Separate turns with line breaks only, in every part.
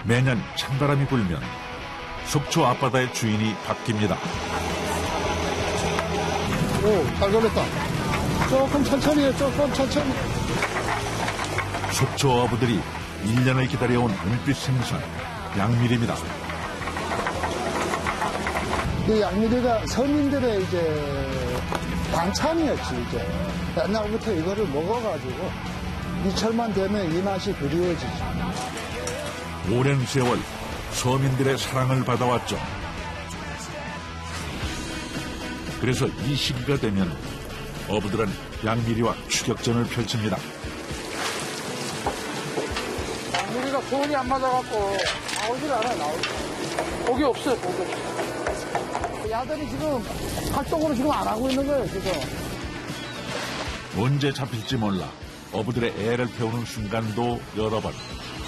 매년 찬바람이 불면 속초 앞바다의 주인이 바뀝니다.
오, 잘 걸렸다. 조금 천천히 해, 조금 천천히.
속초 어부들이 1년을 기다려온 은빛 생선, 양미리입니다.
이 양미리가 서민들의 이제 반찬이었지, 이제. 옛날부터 이거를 먹어가지고 이철만 되면 이 맛이 그리워지지.
오랜 세월 서민들의 사랑을 받아왔죠. 그래서 이 시기가 되면 어부들은 양미리와 추격전을 펼칩니다.
양미리가 소원이 안 맞아갖고 나오질 않아, 나오지. 고기 없어요, 고기 없어. 야들이 지금 활동으로 지금 안 하고 있는 거예요, 지금.
언제 잡힐지 몰라 어부들의 애를 태우는 순간도 여러 번.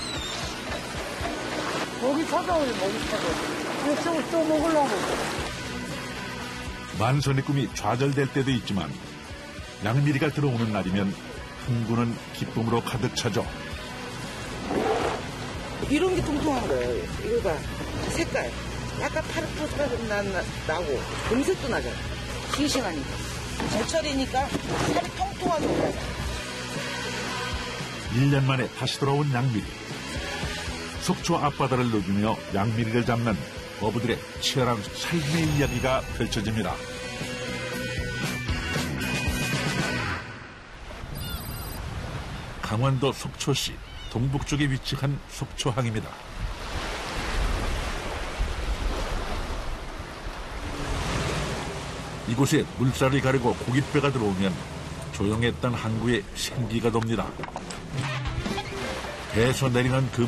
고기 찾아오요, 고기 찾아오요. 또 먹으려고.
만선의 꿈이 좌절될 때도 있지만 양미리가 들어오는 날이면 흥부는 기쁨으로 가득 차죠.
이런 게 통통한 거예요. 이거 봐. 색깔. 약간 파릇파릇 나고 금색도 나죠. 싱싱하니까. 제철이니까 살이 통통하게 올라요.
1년 만에 다시 돌아온 양미리. 속초 앞바다를 누비며 양미리를 잡는 어부들의 치열한 삶의 이야기가 펼쳐집니다. 강원도 속초시 동북쪽에 위치한 속초항입니다. 이곳에 물살이 가르고 고깃배가 들어오면 조용했던 항구에 생기가 돕니다. 배에서 내리는 그